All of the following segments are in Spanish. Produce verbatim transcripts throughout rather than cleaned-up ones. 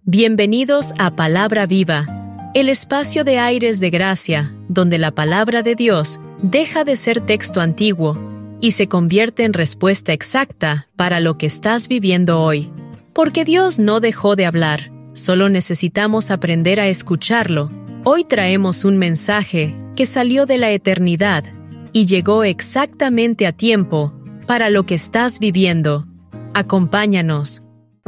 Bienvenidos a Palabra Viva, el espacio de aires de gracia, donde la palabra de Dios deja de ser texto antiguo y se convierte en respuesta exacta para lo que estás viviendo hoy. Porque Dios no dejó de hablar, solo necesitamos aprender a escucharlo. Hoy traemos un mensaje que salió de la eternidad y llegó exactamente a tiempo para lo que estás viviendo. Acompáñanos.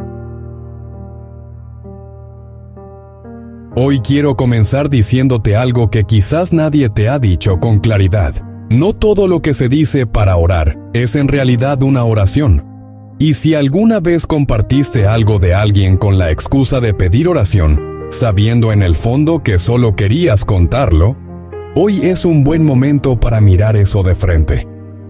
Hoy quiero comenzar diciéndote algo que quizás nadie te ha dicho con claridad. No todo lo que se dice para orar es en realidad una oración. Y si alguna vez compartiste algo de alguien con la excusa de pedir oración, sabiendo en el fondo que solo querías contarlo, hoy es un buen momento para mirar eso de frente.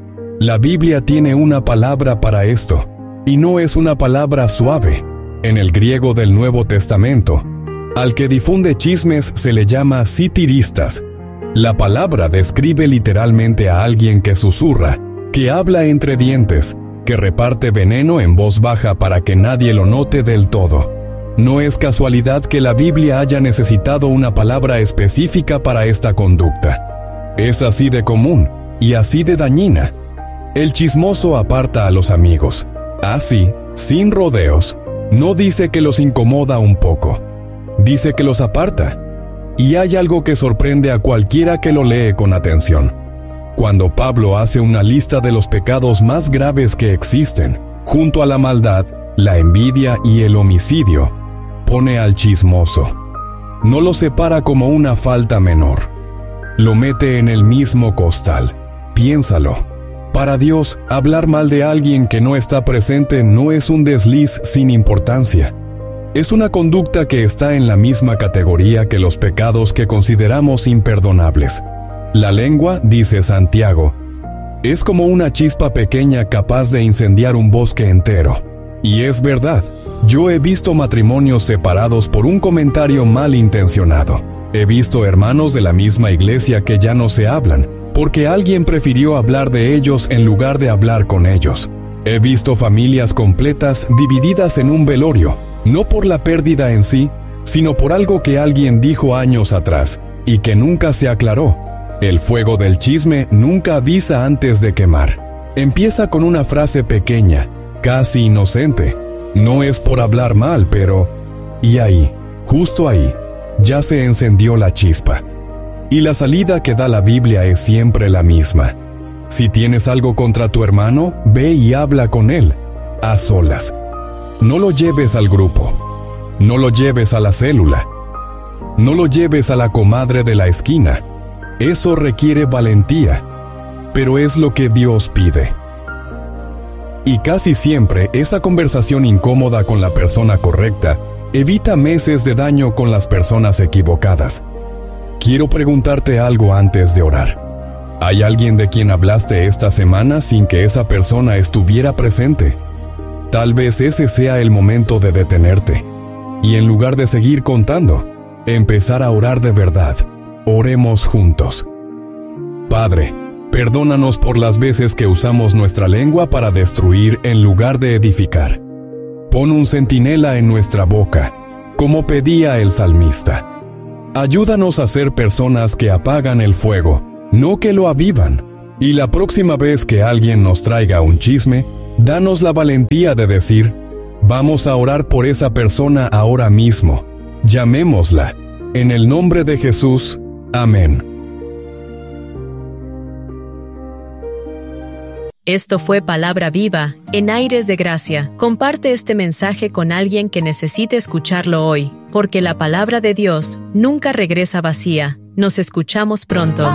La Biblia tiene una palabra para esto, y no es una palabra suave. En el griego del Nuevo Testamento, al que difunde chismes se le llama sitiristas. La palabra describe literalmente a alguien que susurra, que habla entre dientes, que reparte veneno en voz baja para que nadie lo note del todo. No es casualidad que la Biblia haya necesitado una palabra específica para esta conducta. Es así de común y así de dañina. El chismoso aparta a los amigos. Así, sin rodeos, no dice que los incomoda un poco. Dice que los aparta. Y hay algo que sorprende a cualquiera que lo lee con atención. Cuando Pablo hace una lista de los pecados más graves que existen, junto a la maldad, la envidia y el homicidio, pone al chismoso. No lo separa como una falta menor. Lo mete en el mismo costal. Piénsalo. Para Dios, hablar mal de alguien que no está presente no es un desliz sin importancia. Es una conducta que está en la misma categoría que los pecados que consideramos imperdonables. La lengua, dice Santiago, es como una chispa pequeña capaz de incendiar un bosque entero. Y es verdad, yo he visto matrimonios separados por un comentario malintencionado. He visto hermanos de la misma iglesia que ya no se hablan, porque alguien prefirió hablar de ellos en lugar de hablar con ellos. He visto familias completas divididas en un velorio, no por la pérdida en sí, sino por algo que alguien dijo años atrás, y que nunca se aclaró. El fuego del chisme nunca avisa antes de quemar. Empieza con una frase pequeña, casi inocente. No es por hablar mal, pero... Y ahí, justo ahí, ya se encendió la chispa. Y la salida que da la Biblia es siempre la misma. Si tienes algo contra tu hermano, ve y habla con él, a solas. No lo lleves al grupo. No lo lleves a la célula. No lo lleves a la comadre de la esquina. Eso requiere valentía, pero es lo que Dios pide. Y casi siempre esa conversación incómoda con la persona correcta evita meses de daño con las personas equivocadas. Quiero preguntarte algo antes de orar. ¿Hay alguien de quien hablaste esta semana sin que esa persona estuviera presente? Tal vez ese sea el momento de detenerte. Y en lugar de seguir contando, empezar a orar de verdad. Oremos juntos. Padre, perdónanos por las veces que usamos nuestra lengua para destruir en lugar de edificar. Pon un centinela en nuestra boca, como pedía el salmista. Ayúdanos a ser personas que apagan el fuego, no que lo avivan. Y la próxima vez que alguien nos traiga un chisme, danos la valentía de decir, vamos a orar por esa persona ahora mismo. Llamémosla. En el nombre de Jesús. Amén. Esto fue Palabra Viva, en aires de gracia. Comparte este mensaje con alguien que necesite escucharlo hoy, porque la palabra de Dios nunca regresa vacía. Nos escuchamos pronto.